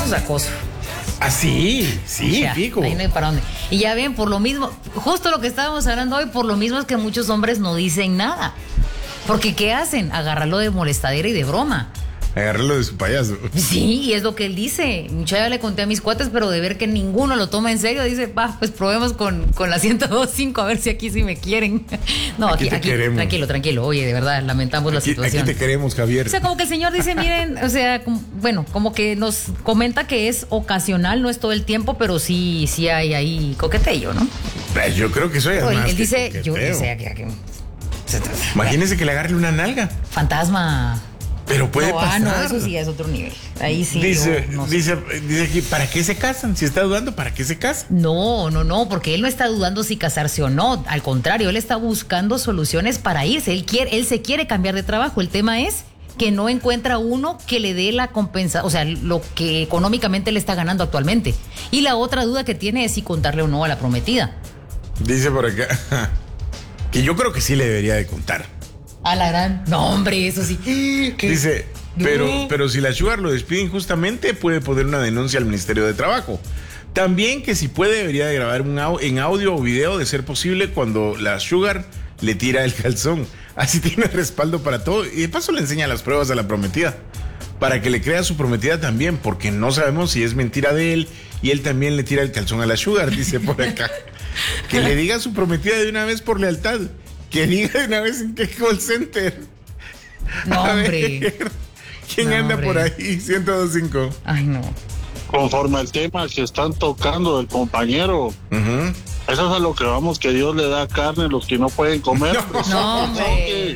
Eso es acoso. Ah, sí, fijo. Ahí no hay para dónde. Y ya ven, por lo mismo, justo lo que estábamos hablando hoy, por lo mismo es que muchos hombres no dicen nada. Porque ¿qué hacen? Agarrarlo de molestadera y de broma. Agarrarlo de su payaso. Sí, y es lo que él dice. Mucha ya le conté a mis cuates, pero de ver que ninguno lo toma en serio, dice, pues probemos con la 102.5 a ver si aquí sí me quieren. No, aquí tranquilo. Oye, de verdad, lamentamos la situación. Aquí te queremos, Javier. O sea, como que el señor dice, miren, o sea, como que nos comenta que es ocasional, no es todo el tiempo, pero sí hay ahí coqueteo, ¿no? Pues yo creo que eso es más él dice, que yo coqueteo. Sé Imagínese que le agarre una nalga. Fantasma. Pero puede pasar. No, eso sí es otro nivel. Ahí sí. Dice sé. aquí, ¿para qué se casan? Si está dudando, ¿para qué se casan? No, porque él no está dudando si casarse o no. Al contrario, él está buscando soluciones para irse. Él se quiere cambiar de trabajo. El tema es que no encuentra uno que le dé la compensación, o sea, lo que económicamente le está ganando actualmente. Y la otra duda que tiene es si contarle o no a la prometida. Dice por acá que yo creo que sí le debería de contar. A la gran. No, hombre, eso sí. Dice, pero si la Sugar lo despide injustamente, puede poner una denuncia al Ministerio de Trabajo. También que si puede, debería de grabar en audio o video, de ser posible, cuando la Sugar le tira el calzón. Así tiene respaldo para todo. Y de paso le enseña las pruebas a la prometida, para que le crea a su prometida también, porque no sabemos si es mentira de él y él también le tira el calzón a la Sugar, dice por acá. Que le diga a su prometida de una vez por lealtad. Que diga de una vez en qué call center. No, hombre. ¿Quién anda por ahí? 102.5. Ay, no. Conforme al tema que están tocando el compañero, eso es a lo que vamos, que Dios le da carne a los que no pueden comer. No, hombre,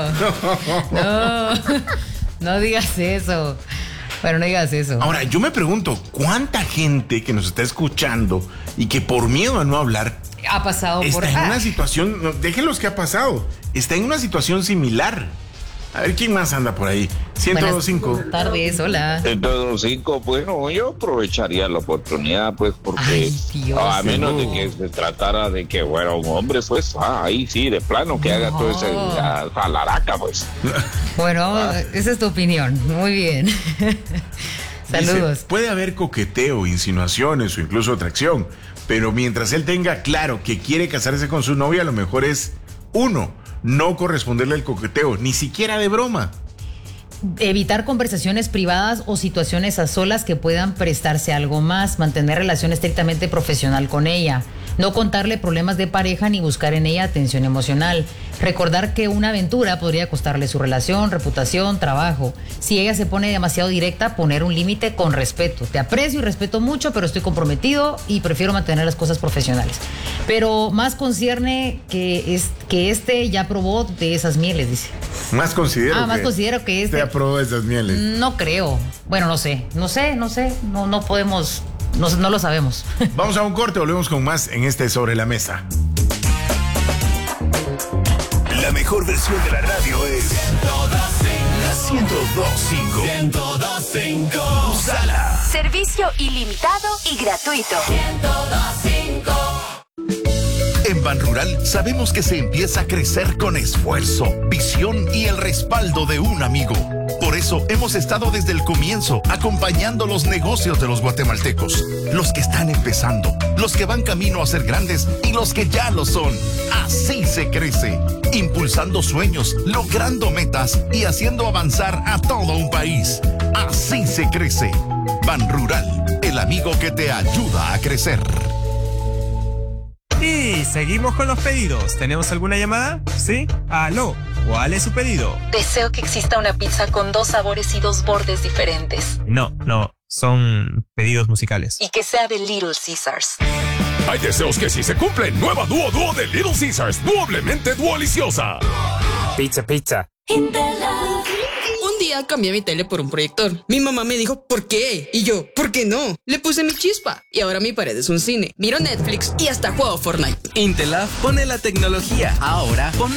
no digas eso. Bueno, no digas eso. Ahora, yo me pregunto, ¿cuánta gente que nos está escuchando y que por miedo a no hablar ha pasado está en una situación, déjenlos que ha pasado, está en una situación similar? A ver, ¿quién más anda por ahí? 102.5. Buenas tardes, hola. 102.5, bueno, yo aprovecharía la oportunidad, pues, porque Ay, Dios, a menos de que se tratara de que fuera un hombre, pues, ahí sí, de plano, que haga todo ese jalaraca, pues. Bueno, esa es tu opinión, muy bien. Saludos. Dice, puede haber coqueteo, insinuaciones o incluso atracción, pero mientras él tenga claro que quiere casarse con su novia, lo mejor es, no corresponderle al coqueteo, ni siquiera de broma. Evitar conversaciones privadas o situaciones a solas que puedan prestarse a algo más, mantener relación estrictamente profesional con ella, no contarle problemas de pareja ni buscar en ella atención emocional, recordar que una aventura podría costarle su relación, reputación, trabajo. Si ella se pone demasiado directa, poner un límite con respeto. Te aprecio y respeto mucho, pero estoy comprometido y prefiero mantener las cosas profesionales. Pero más concierne que este ya probó de esas mieles, dice. Más considero que este ya probó de esas mieles. No creo. Bueno, no sé. No podemos, no lo sabemos. Vamos a un corte, volvemos con más en este Sobre la Mesa. La mejor versión de la radio es la 102.5. 102.5. Usala. Servicio ilimitado y gratuito. 102.5. En Banrural sabemos que se empieza a crecer con esfuerzo, visión y el respaldo de un amigo. Por eso hemos estado desde el comienzo acompañando los negocios de los guatemaltecos, los que están empezando, los que van camino a ser grandes y los que ya lo son. Así se crece, impulsando sueños, logrando metas y haciendo avanzar a todo un país. Así se crece. Banrural, el amigo que te ayuda a crecer. Y seguimos con los pedidos. ¿Tenemos alguna llamada? ¿Sí? Aló. ¿Cuál es su pedido? Deseo que exista una pizza con 2 sabores y 2 bordes diferentes. No. Son pedidos musicales. Y que sea de Little Caesars. Hay deseos que sí se cumplen. Nueva Duo de Little Caesars. Doblemente duoliciosa. Pizza. Un día cambié mi tele por un proyector. Mi mamá me dijo, ¿por qué? Y yo, ¿por qué no? Le puse mi chispa. Y ahora mi pared es un cine. Miro Netflix y hasta juego Fortnite. Intelab pone la tecnología. Ahora pone